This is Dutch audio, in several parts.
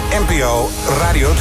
NPO Radio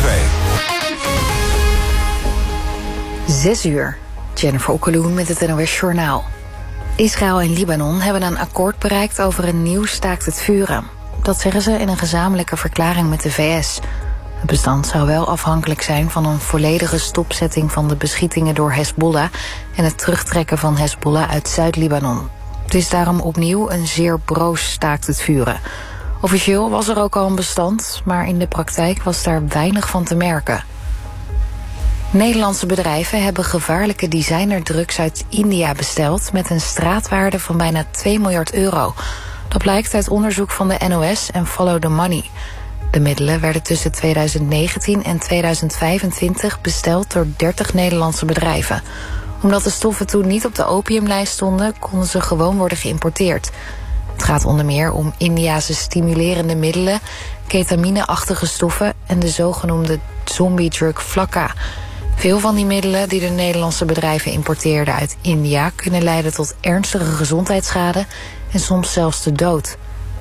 2. 6 uur. Jennifer Okkeloen met het NOS Journaal. Israël en Libanon hebben een akkoord bereikt over een nieuw staakt het vuren. Dat zeggen ze in een gezamenlijke verklaring met de VS. Het bestand zou wel afhankelijk zijn van een volledige stopzetting van de beschietingen door Hezbollah en het terugtrekken van Hezbollah uit Zuid-Libanon. Het is daarom opnieuw een zeer broos staakt het vuren. Officieel was er ook al een bestand, maar in de praktijk was daar weinig van te merken. Nederlandse bedrijven hebben gevaarlijke designerdrugs uit India besteld met een straatwaarde van bijna 2 miljard euro. Dat blijkt uit onderzoek van de NOS en Follow the Money. De middelen werden tussen 2019 en 2025 besteld door 30 Nederlandse bedrijven. Omdat de stoffen toen niet op de opiumlijst stonden, konden ze gewoon worden geïmporteerd. Het gaat onder meer om Indiase stimulerende middelen, ketamine-achtige stoffen en de zogenoemde zombie-drug Flakka. Veel van die middelen die de Nederlandse bedrijven importeerden uit India kunnen leiden tot ernstige gezondheidsschade en soms zelfs de dood.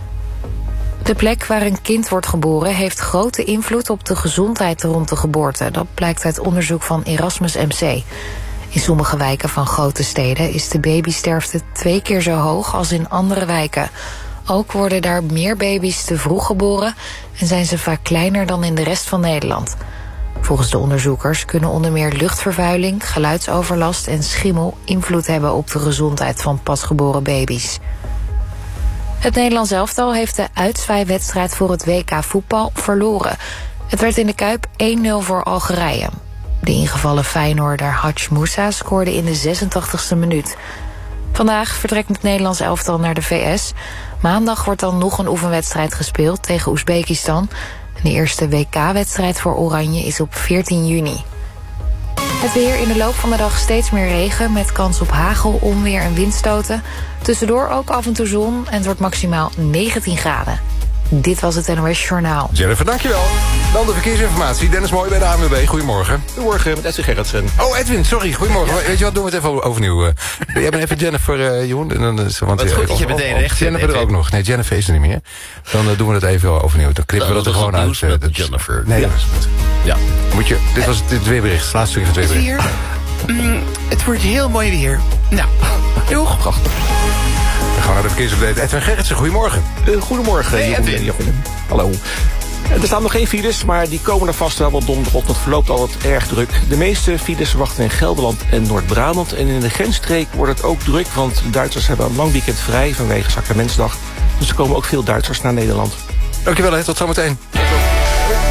De plek waar een kind wordt geboren heeft grote invloed op de gezondheid rond de geboorte. Dat blijkt uit onderzoek van Erasmus MC. In sommige wijken van grote steden is de babysterfte 2 keer zo hoog als in andere wijken. Ook worden daar meer baby's te vroeg geboren en zijn ze vaak kleiner dan in de rest van Nederland. Volgens de onderzoekers kunnen onder meer luchtvervuiling, geluidsoverlast en schimmel invloed hebben op de gezondheid van pasgeboren baby's. Het Nederlands elftal heeft de uitzwaaiwedstrijd voor het WK voetbal verloren. Het werd in de Kuip 1-0 voor Algerije. De ingevallen Feyenoorder Hadj Moussa scoorde in de 86e minuut. Vandaag vertrekt het Nederlands elftal naar de VS. Maandag wordt dan nog een oefenwedstrijd gespeeld tegen Oezbekistan. De eerste WK-wedstrijd voor Oranje is op 14 juni. Het weer in de loop van de dag steeds meer regen met kans op hagel, onweer en windstoten. Tussendoor ook af en toe zon en het wordt maximaal 19 graden. Dit was het NOS Journaal. Jennifer, dankjewel. Dan de verkeersinformatie. Dennis Mooi bij de ANWB. Goedemorgen. Goedemorgen, met Edwin Gerritsen. Oh, Edwin, sorry. Goedemorgen. Weet je wat, doen we het even overnieuw. Jij bent even Jennifer, Jeroen. En dan, want wat goed dat je meteen recht Jennifer er ook nog. Nee, Jennifer is er niet meer. Dan doen we het even overnieuw. Dan klippen we dat er gewoon uit. Jennifer. Nee, ja. Ja. Moet je, dit was het weerbericht. Het laatste stukje van het weerbericht. Het wordt heel mooi weer. Nou, heel prachtig. We gaan naar de verkeersupdate. Edwin Gerritsen, goedemorgen. Goedemorgen. Hey, Edwin. Hallo. Er staan nog geen files, maar die komen er vast wel wat donderdag op. Het verloopt altijd erg druk. De meeste files verwachten in Gelderland en Noord-Brabant. En in de grensstreek wordt het ook druk, want de Duitsers hebben een lang weekend vrij vanwege Sacramentsdag. Dus er komen ook veel Duitsers naar Nederland. Dankjewel, hè. Tot zometeen.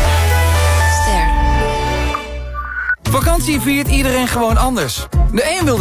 Vakantie viert iedereen gewoon anders. De een wil